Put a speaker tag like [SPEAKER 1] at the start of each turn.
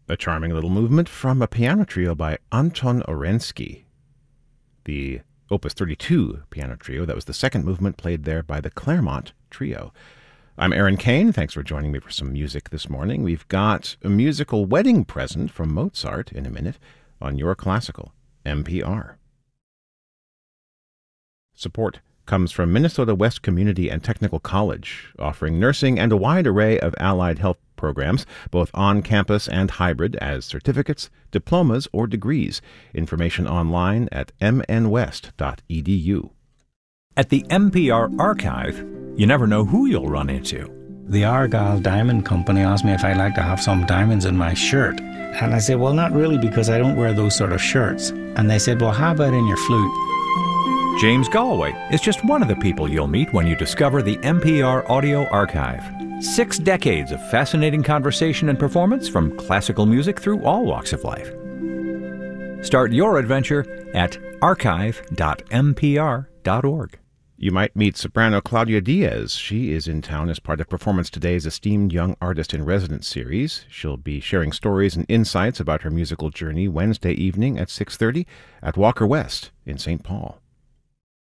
[SPEAKER 1] A charming little movement from a piano trio by Anton Orensky. The Opus 32 piano trio, that was the second movement played there by the Claremont Trio. I'm Aaron Kane. Thanks for joining me for some music this morning. We've got a musical wedding present from Mozart in a minute on Your Classical, NPR. Support comes from Minnesota West Community and Technical College, offering nursing and a wide array of allied health programs, both on campus and hybrid, as certificates, diplomas, or degrees. Information online at mnwest.edu.
[SPEAKER 2] At the NPR Archive, you never know who you'll run into.
[SPEAKER 3] The Argyle Diamond Company asked me if I'd like to have some diamonds in my shirt. And I said, well, not really, because I don't wear those sort of shirts. And they said, well, how about in your flute?
[SPEAKER 2] James Galway is just one of the people you'll meet when you discover the NPR Audio Archive. 6 decades of fascinating conversation and performance from classical music through all walks of life. Start your adventure at archive.npr.org.
[SPEAKER 1] You might meet soprano Claudia Diaz. She is in town as part of Performance Today's Esteemed Young Artist in Residence series. She'll be sharing stories and insights about her musical journey Wednesday evening at 6:30 at Walker West in St. Paul.